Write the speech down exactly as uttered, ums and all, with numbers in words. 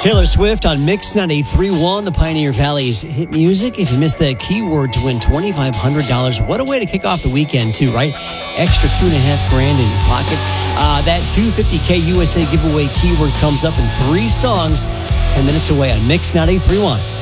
Taylor Swift on Mix ninety-three point one, the Pioneer Valley's hit music. If you missed that keyword to win twenty-five hundred dollars, what a way to kick off the weekend, too, right? Extra two and a half grand in your pocket. Uh, that two hundred fifty K U S A giveaway keyword comes up in three songs, ten minutes away on Mix ninety-three point one.